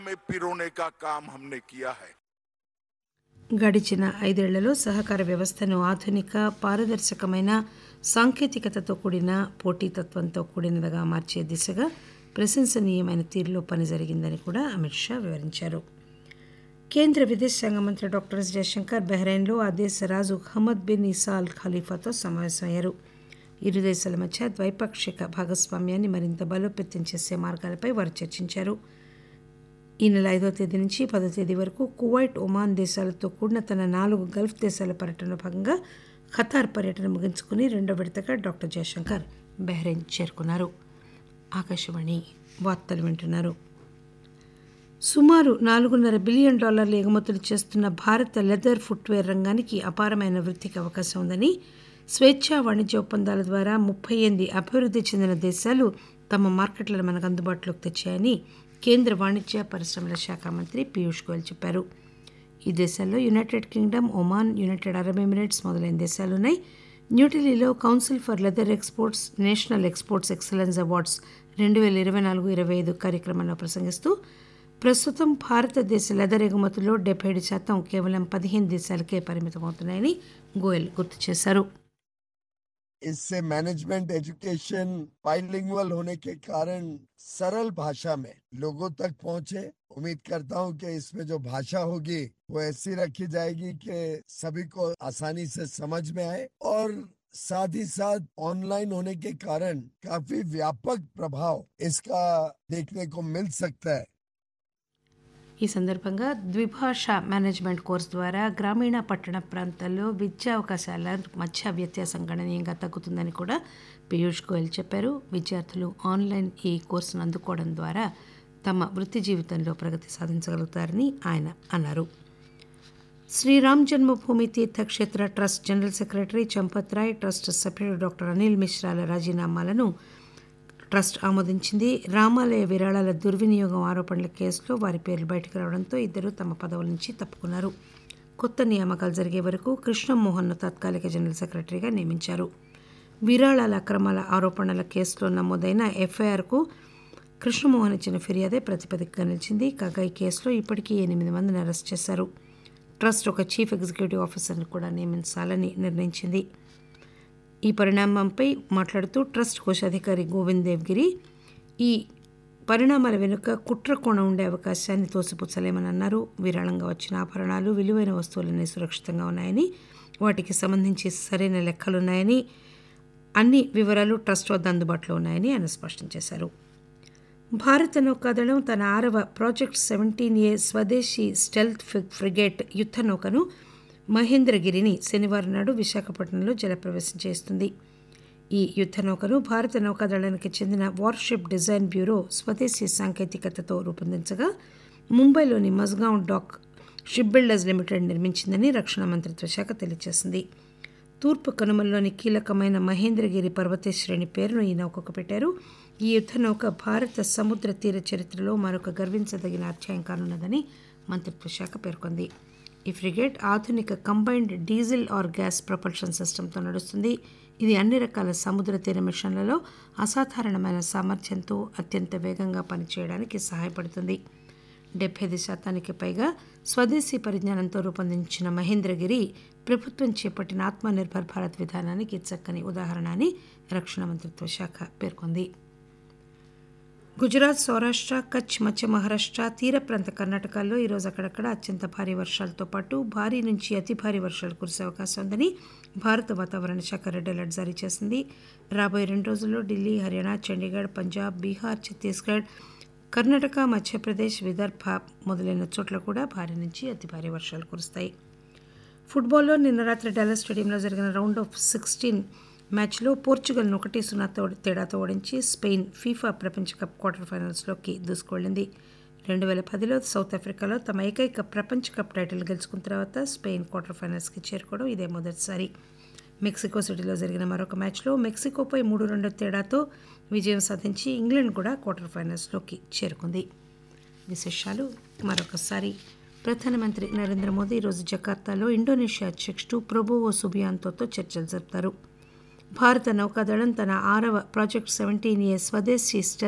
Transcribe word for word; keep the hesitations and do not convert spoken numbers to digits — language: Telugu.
में पिरोने का काम हमने किया है। గడిచిన ఐదేళ్లలో సహకార వ్యవస్థను ఆధునిక పారదర్శకమైన సాంకేతికతతో కూడిన పోటీతత్వంతో కూడినదిగా మార్చే దిశగా ప్రశంసనీయమైన తీరులో పని జరిగిందని కూడా అమిత్ షా వివరించారు. కేంద్ర విదేశాంగ మంత్రి డాక్టర్ ఎస్ జయశంకర్ బహ్రెయిన్లో ఆ దేశ రాజు హమద్ బిన్ ఇసా అల్ ఖలీఫాతో సమావేశమయ్యారు. ఇరు దేశాల మధ్య ద్వైపాక్షిక భాగస్వామ్యాన్ని మరింత బలోపేతం చేసే మార్గాలపై వారు చర్చించారు. ఈ నెల ఐదో తేదీ నుంచి పదో తేదీ వరకు కువైట్, ఒమాన్ దేశాలతో కూడిన తన నాలుగు గల్ఫ్ దేశాల పర్యటనలో భాగంగా ఖతార్ పర్యటన ముగించుకుని రెండో విడతగా డాక్టర్ జయశంకర్ బహ్రెయిన్ చేరుకున్నారు. ఆకాశవాణి వార్తలు వింటున్నారు. సుమారు నాలుగున్నర బిలియన్ డాలర్ల ఎగుమతులు చేస్తున్న భారత లెదర్ ఫుట్వేర్ రంగానికి అపారమైన వృద్ధికి అవకాశం ఉందని, స్వేచ్ఛా వాణిజ్య ఒప్పందాల ద్వారా ముప్పై ఎనిమిది అభివృద్ధి చెందిన దేశాలు తమ మార్కెట్లను మనకు అందుబాటులోకి తెచ్చాయని కేంద్ర వాణిజ్య పరిశ్రమల శాఖ మంత్రి పీయూష్ గోయల్ చెప్పారు. ఈ దేశాల్లో United Kingdom, Oman, United Arab Emirates మొదలైన దేశాలున్నాయి. న్యూఢిల్లీలో council for leather exports national exports excellence awards రెండు వేల ఇరవై నాలుగు ఇరవై ఐదు కార్యక్రమంలో ప్రసంగిస్తూ ప్రస్తుతం భారతదేశ లెదర్ ఎగుమతుల్లో డెబ్బై ఏడు శాతం కేవలం పదిహేను దేశాలకే పరిమితమవుతున్నాయని గోయల్ గుర్తు చేశారు. इससे मैनेजमेंट एजुकेशन बाइलिंगुअल होने के कारण सरल भाषा में लोगों तक पहुंचे. उम्मीद करता हूं कि इसमें जो भाषा होगी वो ऐसी रखी जाएगी कि सभी को आसानी से समझ में आए, और साथ ही साथ ऑनलाइन होने के कारण काफी व्यापक प्रभाव इसका देखने को मिल सकता है. ఈ సందర్భంగా ద్విభాష మేనేజ్మెంట్ కోర్సు ద్వారా గ్రామీణ పట్టణ ప్రాంతాల్లో విద్యా అవకాశాల మధ్య వ్యత్యాసం గణనీయంగా తగ్గుతుందని కూడా పీయూష్ గోయల్ చెప్పారు. విద్యార్థులు ఆన్లైన్ ఈ కోర్సును అందుకోవడం ద్వారా తమ వృత్తి జీవితంలో ప్రగతి సాధించగలుగుతారని ఆయన అన్నారు. శ్రీరామ్ జన్మభూమి Teerthkshetra trust general secretary Champat Roy, trust సభ్యుడు డాక్టర్ అనిల్ మిశ్రాల రాజీనామాలను ట్రస్ట్ ఆమోదించింది. రామాలయ విరాళాల దుర్వినియోగం ఆరోపణల కేసులో వారి పేర్లు బయటకు రావడంతో ఇద్దరు తమ పదవుల నుంచి తప్పుకున్నారు. కొత్త నియామకాలు జరిగే వరకు కృష్ణమోహన్ను తాత్కాలిక జనరల్ సెక్రటరీగా నియమించారు. విరాళాల అక్రమాల ఆరోపణల కేసులో నమోదైన ఎఫ్ఐఆర్కు కృష్ణమోహన్ ఇచ్చిన ఫిర్యాదే ప్రతిపదికగా నిలిచింది. కాగా ఈ కేసులో ఇప్పటికీ ఎనిమిది మందిని అరెస్ట్ చేశారు. ట్రస్ట్ ఒక చీఫ్ ఎగ్జిక్యూటివ్ ఆఫీసర్ను కూడా నియమించాలని నిర్ణయించింది. ఈ పరిణామంపై మాట్లాడుతూ ట్రస్ట్ కోశాధికారి గోవింద్ దేవ్గిరి ఈ పరిణామాల వెనుక కుట్ర కోణం ఉండే అవకాశాన్ని తోసిపుచ్చలేమని అన్నారు. విరాళంగా వచ్చిన ఆభరణాలు, విలువైన వస్తువులన్నీ సురక్షితంగా ఉన్నాయని, వాటికి సంబంధించి సరైన లెక్కలున్నాయని, అన్ని వివరాలు ట్రస్ట్ వద్ద అందుబాటులో ఉన్నాయని ఆయన స్పష్టం చేశారు. భారత నౌకాదళం తన ఆరవ ప్రాజెక్ట్ సెవెంటీన్ ఏ స్వదేశీ స్టెల్త్ ఫ్రిగేట్ యుద్ధ నౌకను మహేంద్రగిరిని శనివారం నాడు విశాఖపట్నంలో జలప్రవేశం చేస్తుంది. ఈ యుద్ధ నౌకను భారత నౌకాదళానికి చెందిన వార్షిప్ డిజైన్ బ్యూరో స్వదేశీ సాంకేతికతతో రూపొందించగా ముంబైలోని Mazagon dock ship builders limited నిర్మించిందని రక్షణ మంత్రిత్వ శాఖ తెలియజేసింది. తూర్పు కనుమల్లోని కీలకమైన మహేంద్రగిరి పర్వతశ్రేణి పేరును ఈ నౌకకు పెట్టారు. ఈ యుద్ధ నౌక భారత సముద్ర తీర చరిత్రలో మరొక గర్వించదగిన అధ్యాయం కానున్నదని మంత్రిత్వ శాఖ పేర్కొంది. ఈ ఫ్రిగేట్ ఆధునిక combined diesel are gas propulsion సిస్టమ్తో నడుస్తుంది. ఇది అన్ని రకాల సముద్ర తీర మిషన్లలో అసాధారణమైన సామర్థ్యంతో అత్యంత వేగంగా పనిచేయడానికి సహాయపడుతుంది. డెబ్బై ఐదు శాతానికి పైగా స్వదేశీ పరిజ్ఞానంతో రూపొందించిన మహేంద్రగిరి ప్రభుత్వం చేపట్టిన ఆత్మనిర్భర్ భారత్ విధానానికి చక్కని ఉదాహరణ అని రక్షణ మంత్రిత్వ శాఖ పేర్కొంది. గుజరాత్, సౌరాష్ట్ర, కచ్, మధ్య మహారాష్ట్ర, తీర ప్రాంత కర్ణాటకల్లో ఈరోజు అక్కడక్కడ అత్యంత భారీ వర్షాలతో పాటు భారీ నుంచి అతి భారీ వర్షాలు కురిసే అవకాశం ఉందని భారత వాతావరణ శాఖ రెడ్ అలర్ట్ జారీ చేసింది. రాబోయే రెండు రోజుల్లో ఢిల్లీ, హర్యానా, చండీగఢ్, పంజాబ్, బీహార్, ఛత్తీస్గఢ్, కర్ణాటక, మధ్యప్రదేశ్, విదర్భ మొదలైన చోట్ల కూడా భారీ నుంచి అతి భారీ వర్షాలు కురుస్తాయి. ఫుట్బాల్లో నిన్న రాత్రి డాలస్ స్టేడియంలో జరిగిన రౌండ్ ఆఫ్ సిక్స్టీన్ మ్యాచ్లో పోర్చుగల్ను ఒకటి సున్నా తేడాతో ఓడించి స్పెయిన్ ఫీఫా ప్రపంచ కప్ క్వార్టర్ ఫైనల్స్లోకి దూసుకువెళ్లింది. రెండు వేల పదిలో సౌత్ ఆఫ్రికాలో తమ ఏకైక ప్రపంచ కప్ టైటిల్ గెలుచుకున్న తర్వాత స్పెయిన్ క్వార్టర్ ఫైనల్స్కి చేరుకోవడం ఇదే మొదటిసారి. మెక్సికో సిటీలో జరిగిన మరొక మ్యాచ్లో మెక్సికోపై మూడు రెండు తేడాతో విజయం సాధించి ఇంగ్లాండ్ కూడా క్వార్టర్ ఫైనల్స్లోకి చేరుకుంది. విశేషాలు మరొకసారి. ప్రధానమంత్రి నరేంద్ర మోదీ ఈరోజు జకార్తాలో ఇండోనేషియా అధ్యక్షుడు ప్రబోవో సుబియాంతోతో చర్చలు జరుపుతారు. భారత నౌకాదళం తన ఆరవ ప్రాజెక్ట్ సెవెంటీన్ ఏ స్వదేశీ స్టెల్త్